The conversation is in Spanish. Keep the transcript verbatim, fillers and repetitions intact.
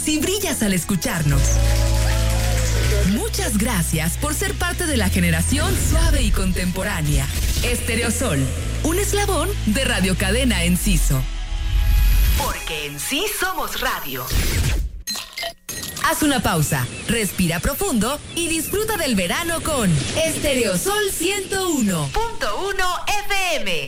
si brillas al escucharnos. Muchas gracias por ser parte de la generación suave y contemporánea. Estereosol, un eslabón de Radio Cadena Enciso. Porque en sí somos radio. Haz una pausa, respira profundo y disfruta del verano con Estereosol ciento uno punto uno F M.